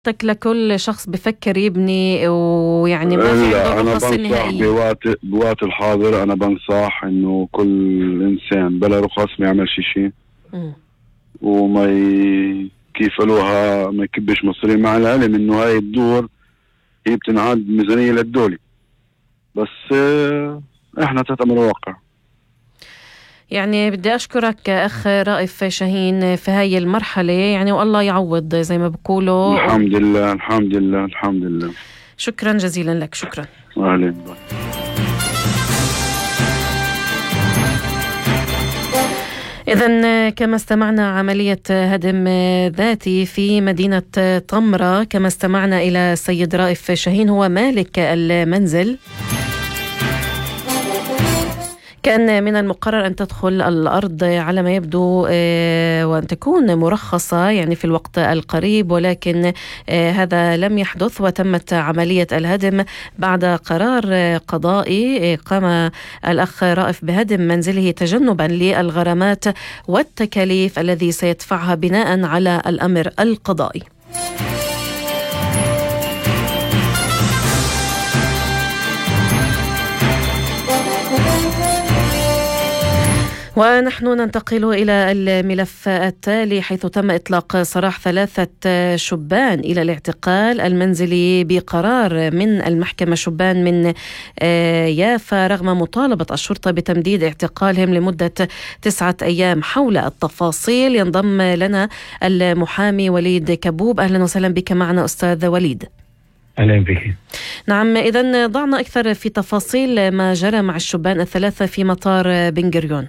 لكل شخص بفكر يبني ويعني ما في عنده لا، أنا الرخص بنصح النهائية. بوقت الحاضر، أنا بنصح إنه كل إنسان بلا رخص ما يعملش شيء، مم. وما كيف قالوها ما يكبش مصري، مع العلم إنه هاي الدور هي بتنعاد ميزانية للدولة، بس إحنا تتأمل الواقع. يعني بدي أشكرك أخ رائف شاهين في هاي المرحلة، يعني والله يعوض زي ما بقولوا. الحمد لله الحمد لله الحمد لله. شكرا جزيلا لك. شكرا. أهلا. إذن كما استمعنا عملية هدم ذاتي في مدينة طمرة، كما استمعنا إلى السيد رائف شاهين هو مالك المنزل. كان من المقرر أن تدخل الأرض على ما يبدو وأن تكون مرخصة يعني في الوقت القريب، ولكن هذا لم يحدث وتمت عملية الهدم بعد قرار قضائي. قام الأخ رائف بهدم منزله تجنبا للغرامات والتكاليف الذي سيدفعها بناء على الأمر القضائي. ونحن ننتقل إلى الملف التالي، حيث تم إطلاق سراح 3 شبان إلى الاعتقال المنزلي بقرار من المحكمة. شبان من يافا رغم مطالبة الشرطة بتمديد اعتقالهم لمدة 9 أيام. حول التفاصيل ينضم لنا المحامي وليد كبوب. أهلا وسهلا بك معنا أستاذ وليد. أهلا بك. نعم، إذن ضعنا أكثر في تفاصيل ما جرى مع الشبان ال3 في مطار بن غوريون.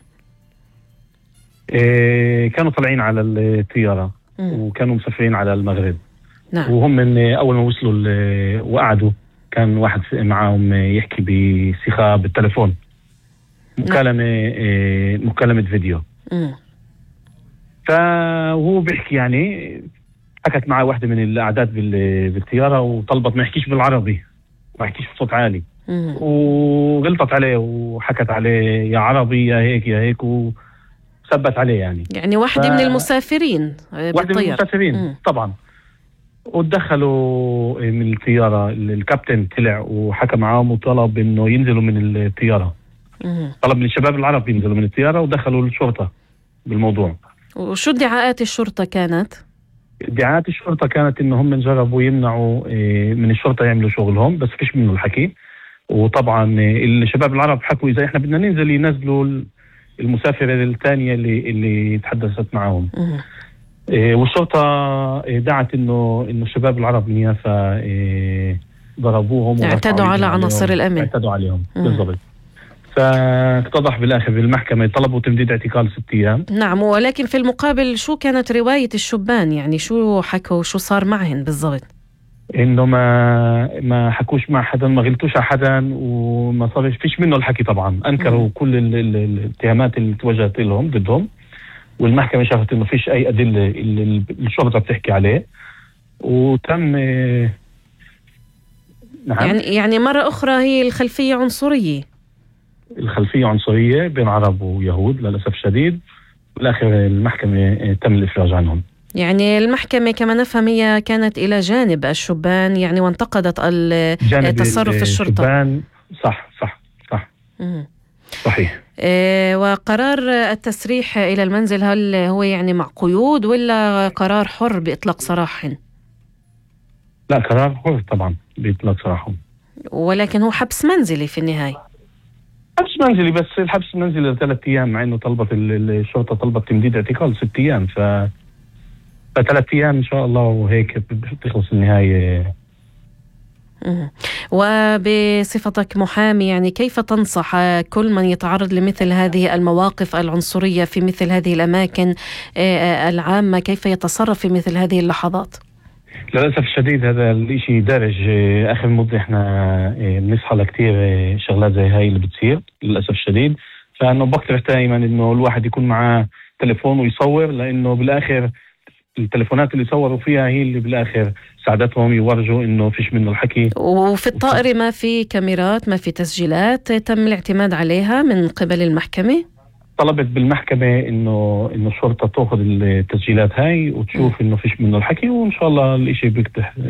كانوا طالعين على الطيارة وكانوا مسافرين على المغرب. نعم. وهم من أول ما وصلوا وقعدوا كان واحد معهم يحكي بصيغة بالتلفون، مكالمة فيديو. فهو بيحكي يعني حكت معه واحدة من الأعداد بالطيارة وطلبت ما يحكيش بالعربي، ما يحكيش بصوت عالي، وغلطت عليه وحكت عليه يا عربي يا هيك يا هيك ثبت عليه يعني واحدة من المسافرين بالطيارة. واحدة من المسافرين طبعا. ودخلوا من الطيارة، الكابتن طلع وحكى معهم وطلب انه ينزلوا من الطيارة. طلب من الشباب العرب ينزلوا من الطيارة ودخلوا الشرطة بالموضوع. وشو ادعاءات الشرطة كانت؟ ادعاءات الشرطة كانت انهم جربوا يمنعوا من الشرطة يعملوا شغلهم، بس فيش منه الحكي. وطبعا الشباب العرب حكوا اذا احنا بدنا ننزل ينزلوا المسافرة الثانية اللي تحدثت معهم. والشرطة دعت إنه الشباب العرب من يافا ضربوهم اعتدوا على عناصر الأمن. اعتدوا عليهم بالضبط. فاتضح بالآخر بالمحكمة طلبوا تمديد اعتقال 6 أيام. نعم، ولكن في المقابل شو كانت رواية الشبان؟ يعني شو حكوا، شو صار معهم بالضبط؟ إنه ما حكوش مع حدا، ما غلطوش على حدا، وما صارش فيش منه الحكي. طبعا أنكروا كل الاتهامات اللي توجهت لهم ضدهم، والمحكمة شافت إنه فيش أي أدلة اللي الشرطة بتحكي عليه. وتم نعم. يعني مرة أخرى هي الخلفية عنصرية. الخلفية عنصرية بين عرب ويهود للأسف الشديد. بالآخر المحكمة تم الإفراج عنهم. يعني المحكمة كما نفهم هي كانت إلى جانب الشبان يعني، وانتقدت تصرف الشرطة. صح. صحيح. وقرار التسريح إلى المنزل هل هو يعني مع قيود ولا قرار حر بإطلاق سراحهم؟ لا، قرار حر طبعا بإطلاق سراحهم، ولكن هو حبس منزلي في النهاية. حبس منزلي، بس الحبس المنزلي 3 أيام، مع إنه طلبت الشرطة طلبت تمديد اعتقال 6 أيام. ف3 أيام إن شاء الله وهيك بتخلص النهاية. وبصفتك محامي يعني كيف تنصح كل من يتعرض لمثل هذه المواقف العنصرية في مثل هذه الأماكن العامة، كيف يتصرف في مثل هذه اللحظات؟ للأسف الشديد هذا الاشي دارج آخر مدة. احنا بنصحى لكتير شغلات زي هاي اللي بتصير للأسف الشديد. فأنه بقترح دائما إنه الواحد يكون معاه تليفون ويصور، لأنه بالآخر التليفونات اللي صوروا فيها هي اللي بالآخر ساعدتهم يورجوا إنه فيش منه الحكي. وفي الطائرة ما في كاميرات، ما في تسجيلات تم الاعتماد عليها من قبل المحكمة؟ طلبت بالمحكمة إنه الشرطة تأخذ التسجيلات هاي وتشوف إنه فيش منه الحكي، وإن شاء الله الإشي بيقتح